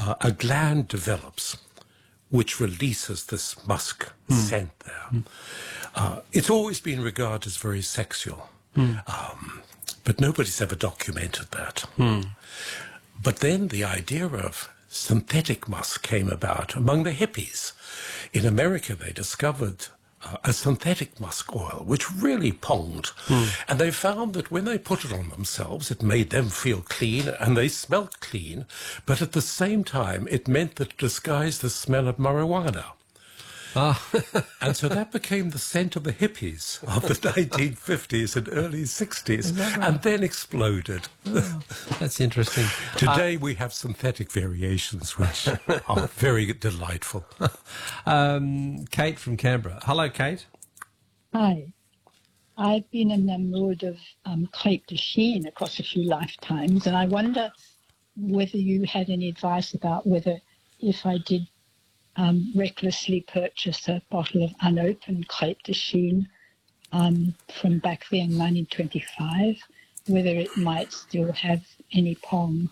a gland develops which releases this musk scent there. It's always been regarded as very sexual, but nobody's ever documented that. But then the idea of synthetic musk came about among the hippies. In America, they discovered a synthetic musk oil, which really ponged. And they found that when they put it on themselves, it made them feel clean, and they smelt clean, but at the same time, it meant that it disguised the smell of marijuana. And so that became the scent of the hippies of the 1950s and early 60s, and then exploded. Oh, that's interesting. Today we have synthetic variations, which are very delightful. Kate from Canberra. Hello, Kate. Hi. I've been in the mode of crêpe de chine across a few lifetimes, and I wonder whether you had any advice about whether, if I did recklessly purchase a bottle of unopened crêpe de chine from back then, 1925, whether it might still have any pong.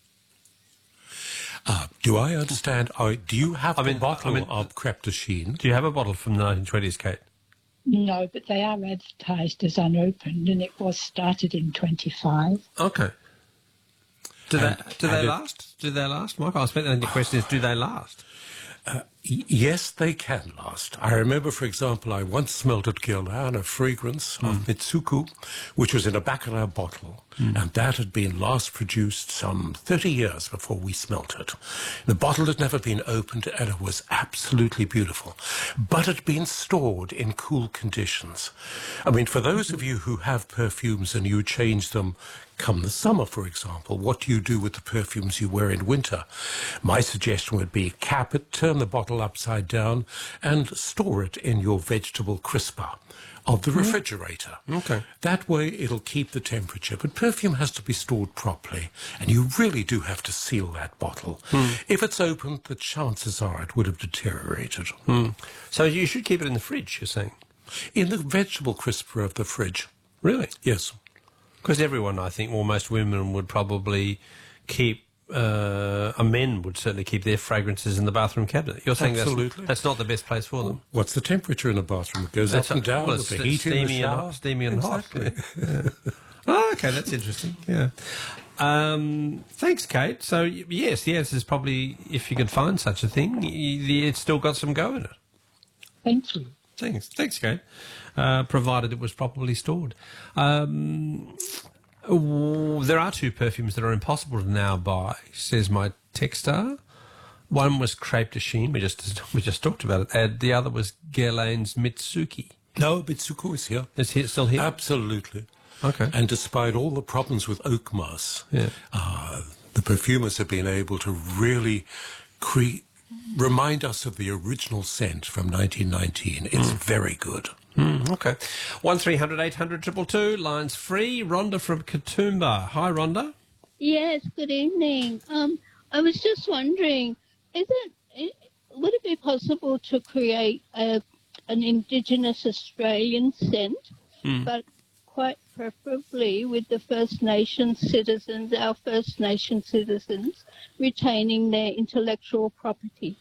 Do I understand? Do you have a bottle of crêpe de chine? Do you have a bottle from the 1920s, Kate? No, but they are advertised as unopened, and it was started in 25. Okay. Do they last? Do they last, Michael? I suppose the question is, do they last? Yes, they can last. I remember, for example, I once smelled at Guerlain a fragrance of Mitsuku, which was in a baccarat bottle, and that had been last produced some 30 years before we smelt it. The bottle had never been opened, and it was absolutely beautiful, but it had been stored in cool conditions. I mean, for those of you who have perfumes and you change them come the summer, for example, what do you do with the perfumes you wear in winter? My suggestion would be cap it, turn the bottle upside down, and store it in your vegetable crisper of the refrigerator. Okay. That way it'll keep the temperature. But perfume has to be stored properly, and you really do have to seal that bottle. If it's open, the chances are it would have deteriorated. So you should keep it in the fridge, you're saying? In the vegetable crisper of the fridge. Really? Yes. Because everyone, I think, or most women would probably keep, men would certainly keep their fragrances in the bathroom cabinet. You're saying that's not the best place for them? What's the temperature in the bathroom? It goes up and down with the heat in the shower. Steamy and exactly. hot. Yeah. Oh, okay, that's interesting. Yeah. Thanks, Kate. So, yes, the answer is probably, if you could find such a thing, it's still got some go in it. Thank you. Thanks, Kate. Provided it was properly stored. There are two perfumes that are impossible to now buy, says my texter. One was Crêpe de Chine, we just talked about it, and the other was Guerlain's Mitsuki. No, Mitsuku is here. Is it still here? Absolutely. Okay. And despite all the problems with oak moss, the perfumers have been able to really remind us of the original scent from 1919. It's very good. Okay. 1300 800 222, lines free. Rhonda from Katoomba. Hi, Rhonda. Yes, good evening. I was just wondering, would it be possible to create an Indigenous Australian scent, but quite preferably with the First Nation citizens, our First Nation citizens, retaining their intellectual property?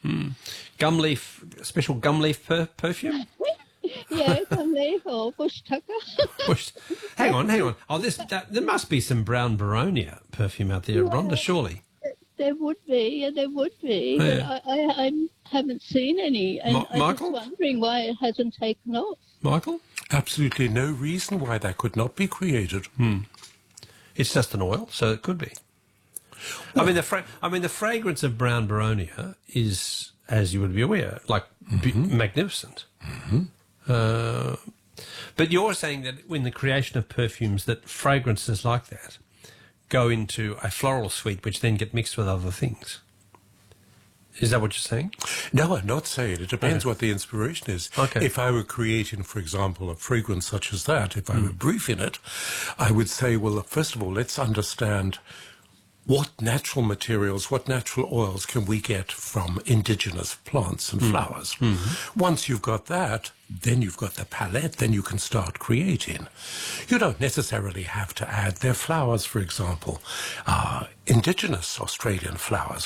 Special gum leaf perfume? Yeah, gumleaf or bush tucker. Hang on. Oh, there must be some brown Baronia perfume out there, Rhonda, surely. There would be. Yeah. But I haven't seen any, and I'm Michael? just wondering why it hasn't taken off. Michael? Absolutely no reason why that could not be created. It's just an oil, so it could be. I mean, the fragrance of brown Baronia is, as you would be aware, like magnificent. But you're saying that in the creation of perfumes, that fragrances like that go into a floral suite, which then get mixed with other things. Is that what you're saying? No, I'm not saying. It depends what the inspiration is. Okay. If I were creating, for example, a fragrance such as that, if I were briefing it, I would say, well, first of all, let's understand what natural materials, what natural oils can we get from indigenous plants and flowers. Once you've got that, then you've got the palette, then you can start creating. You don't necessarily have to add their flowers, for example. Indigenous Australian flowers